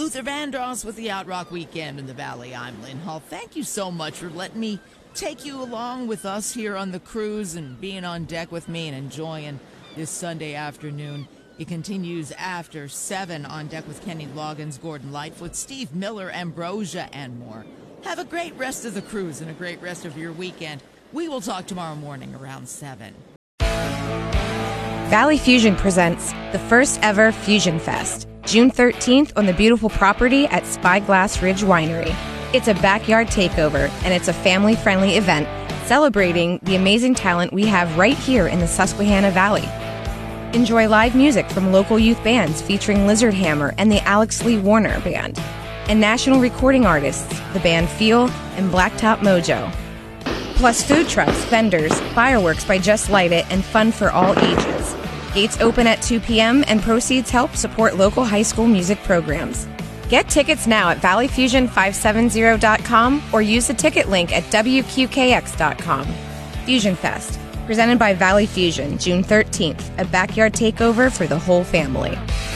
Luther Vandross with the Out Rock Weekend in the Valley. I'm Lynn Hall. Thank you so much for letting me take you along with us here on the cruise and being on deck with me and enjoying this Sunday afternoon. It continues after 7 on deck with Kenny Loggins, Gordon Lightfoot, Steve Miller, Ambrosia, and more. Have a great rest of the cruise and a great rest of your weekend. We will talk tomorrow morning around 7. Valley Fusion presents the first ever Fusion Fest, June 13th on the beautiful property at Spyglass Ridge Winery. It's a backyard takeover, and it's a family-friendly event celebrating the amazing talent we have right here in the Susquehanna Valley. Enjoy live music from local youth bands featuring Lizard Hammer and the Alex Lee Warner Band, and national recording artists, the band Feel and Blacktop Mojo. Plus food trucks, vendors, fireworks by Just Light It, and fun for all ages. Gates open at 2 p.m. and proceeds help support local high school music programs. Get tickets now at valleyfusion570.com or use the ticket link at wqkx.com. Fusion Fest, presented by Valley Fusion, June 13th, a backyard takeover for the whole family.